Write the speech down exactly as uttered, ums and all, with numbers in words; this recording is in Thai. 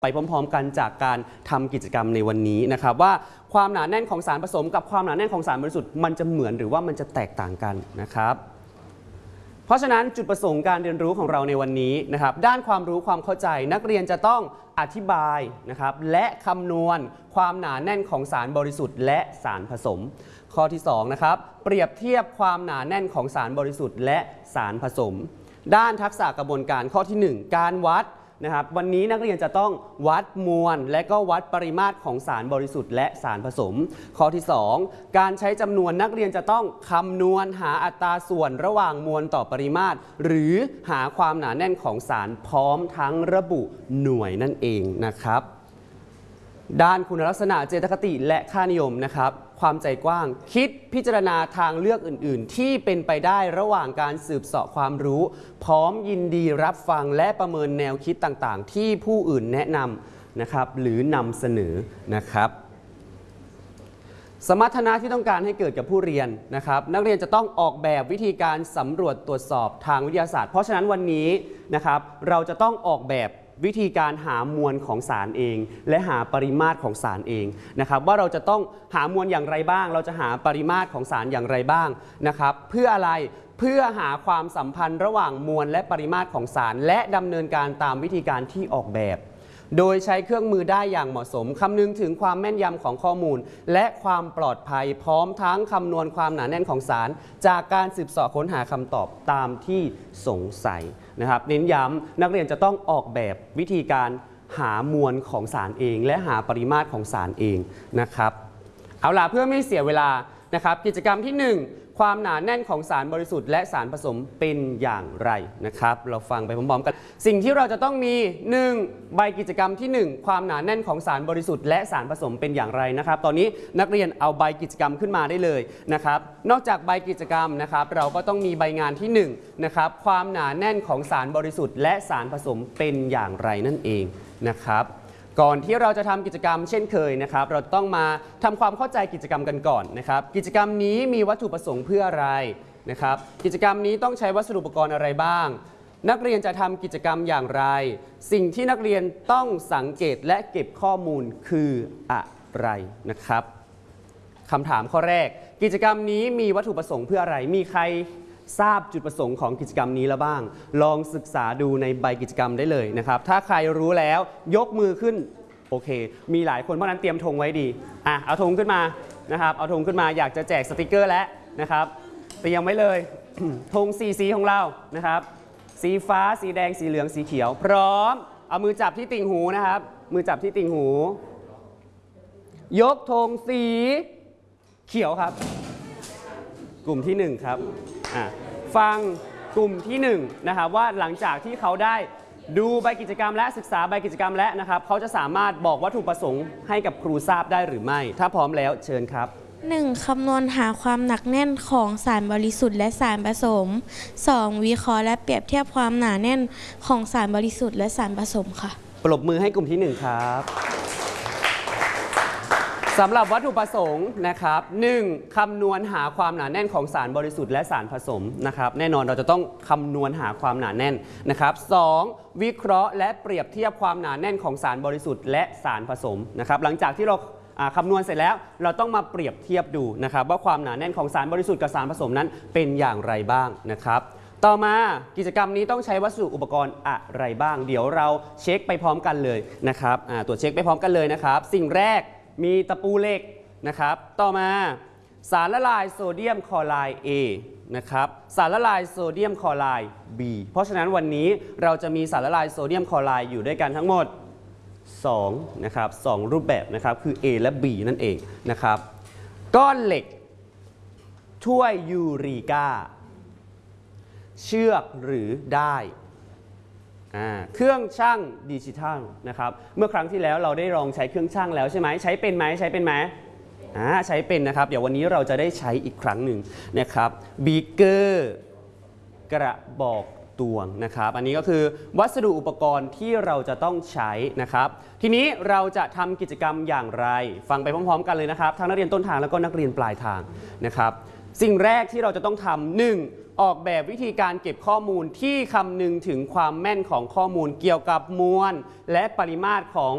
ไปพร้อมๆกันจากการทำกิจกรรมในวันนี้นะครับว่าความหนาแน่นของสารผสมกับความหนาแน่นของสารบริสุทธิ์มันจะเหมือนหรือว่ามันจะแตกต่างกันนะครับเพราะฉะนั้นจุดประสงค์การเรียนรู้ของเราในวันนี้นะครับด้านความรู้ความเข้าใจนักเรียนจะต้องอธิบายนะครับและคำนวณความหนาแน่นของสารบริสุทธิ์และสารผสมข้อที่สองนะครับเปรียบเทียบความหนาแน่นของสารบริสุทธิ์และสารผสมด้านทักษะกระบวนการข้อที่หนึ่งการวัดนะครับวันนี้นักเรียนจะต้องวัดมวลและก็วัดปริมาตรของสารบริสุทธิ์และสารผสมข้อที่สองการใช้จำนวนนักเรียนจะต้องคำนวณหาอัตราส่วนระหว่างมวลต่อปริมาตรหรือหาความหนาแน่นของสารพร้อมทั้งระบุหน่วยนั่นเองนะครับด้านคุณลักษณะเจตคติและค่านิยมนะครับความใจกว้างคิดพิจารณาทางเลือกอื่นๆที่เป็นไปได้ระหว่างการสืบเสาะความรู้พร้อมยินดีรับฟังและประเมินแนวคิดต่างๆที่ผู้อื่นแนะนำนะครับหรือนำเสนอนะครับสมรรถนะที่ต้องการให้เกิดกับผู้เรียนนะครับนักเรียนจะต้องออกแบบวิธีการสำรวจตรวจสอบทางวิทยาศาสตร์เพราะฉะนั้นวันนี้นะครับเราจะต้องออกแบบวิธีการหามวลของสารเองและหาปริมาตรของสารเองนะครับว่าเราจะต้องหามวลอย่างไรบ้างเราจะหาปริมาตรของสารอย่างไรบ้างนะครับเพื่ออะไรเพื่อหาความสัมพันธ์ระหว่างมวลและปริมาตรของสารและดำเนินการตามวิธีการที่ออกแบบโดยใช้เครื่องมือได้อย่างเหมาะสมคำนึงถึงความแม่นยำของข้อมูลและความปลอดภัยพร้อมทั้งคำนวณความหนาแน่นของสารจากการสืบเสาะค้นหาคำตอบตามที่สงสัยนะครับเน้นย้ำนักเรียนจะต้องออกแบบวิธีการหามวลของสารเองและหาปริมาตรของสารเองนะครับเอาล่ะเพื่อไม่เสียเวลานะครับกิจกรรมที่หนึ่งความหนาแน่นของสารบริสุทธิ์และสารผสมเป็นอย่างไรนะครับเราฟังไปพร้อมๆกันสิ่งที่เราจะต้องมีหนึ่งใบกิจกรรมที่หนึ่งความหนาแน่นของสารบริสุทธิ์และสารผสมเป็นอย่างไรนะครับตอนนี้นักเรียนเอาใบกิจกรรมขึ้นมาได้เลยนะครับนอกจากใบกิจกรรมนะครับเราก็ต้องมีใบงานที่หนึ่งนะครับความหนาแน่นของสารบริสุทธิ์และสารผสมเป็นอย่างไรนั่นเองนะครับก่อนที่เราจะทำกิจกรรมเช่นเคยนะครับเราต้องมาทำความเข้าใจกิจกรรมกันก่อนนะครับกิจกรรมนี้มีวัตถุประสงค์เพื่ออะไรนะครับกิจกรรมนี้ต้องใช้วัสดุอุปกรณ์อะไรบ้างนักเรียนจะทำกิจกรรมอย่างไรสิ่งที่นักเรียนต้องสังเกตและเก็บข้อมูลคืออะไรนะครับคำถามข้อแรกกิจกรรมนี้มีวัตถุประสงค์เพื่ออะไรมีใครทราบจุดประสงค์ของกิจกรรมนี้แล้วบ้างลองศึกษาดูในใบกิจกรรมได้เลยนะครับถ้าใครรู้แล้วยกมือขึ้นโอเคมีหลายคนเพราะนั้นเตรียมธงไว้ดีอ่ะเอาธงขึ้นมานะครับเอาธงขึ้นมาอยากจะแจกสติกเกอร์แล้วนะครับเตรียมไว้เลย ธงสีสีของเรานะครับสีฟ้าสีแดงสีเหลืองสีเขียวพร้อมเอามือจับที่ติ่งหูนะครับมือจับที่ติ่งหูยกธงสีเขียวครับกลุ่มที่หนึ่งครับฟังกลุ่มที่หนึ่งนะครับว่าหลังจากที่เขาได้ดูใบกิจกรรมและศึกษาใบกิจกรรมและนะครับเขาจะสามารถบอกวัตถุประสงค์ให้กับครูทราบได้หรือไม่ถ้าพร้อมแล้วเชิญครับหนึ่ง คำนวณหาความหนักแน่นของสารบริสุทธิ์และสารผสม สอง วิเคราะห์และเปรียบเทียบความหนาแน่นของสารบริสุทธิ์และสารผสมค่ะปรบมือให้กลุ่มที่หนึ่งครับสำหรับวัตถุประสงค์นะครับหนึ่งคำนวณหาความหนาแน่นของสารบริสุทธิ์และสารผสมนะครับแน่นอนเราจะต้องคำนวณหาความหนาแน่นนะครับสองวิเคราะห์และเปรียบเทียบความหนาแน่นของสารบริสุทธิ์และสารผสมนะครับหลังจากที่เราคำนวณเสร็จแล้วเราต้องมาเปรียบเทียบดูนะครับว่าความหนาแน่นของสารบริสุทธิ์กับสารผสมนั้นเป็นอย่างไรบ้างนะครับต่อมากิจกรรมนี้ต้องใช้วัสดุอุปกรณ์อะไรบ้างเดี๋ยวเราเช็คไปพร้อมกันเลยนะครับตรวจเช็คไปพร้อมกันเลยนะครับสิ่งแรกมีตะปูเหล็กนะครับต่อมาสารละลายโซเดียมคลอไรด์ A นะครับสารละลายโซเดียมคลอไรด์ B เพราะฉะนั้นวันนี้เราจะมีสารละลายโซเดียมคลอไรด์อยู่ด้วยกันทั้งหมดสองนะครับสองรูปแบบนะครับคือ A และ B นั่นเองนะครับก้อนเหล็กถ้วยยูริกาเชือกหรือได้เครื่องชั่งดิจิทัลนะครับเมื่อครั้งที่แล้วเราได้ลองใช้เครื่องชั่งแล้วใช่ไหมใช้เป็นไหมใช้เป็นไหมอ่าใช้เป็นนะครับเดี๋ยววันนี้เราจะได้ใช้อีกครั้งหนึ่งนะครับบีเกอร์กระบอกตวงนะครับอันนี้ก็คือวัสดุอุปกรณ์ที่เราจะต้องใช้นะครับทีนี้เราจะทำกิจกรรมอย่างไรฟังไปพร้อมๆกันเลยนะครับทั้งนักเรียนต้นทางแล้วก็นักเรียนปลายทางนะครับสิ่งแรกที่เราจะต้องทำหนึ่งออกแบบวิธีการเก็บข้อมูลที่คำนึงถึงความแม่นของข้อมูลเกี่ยวกับมวลและปริมาตรของ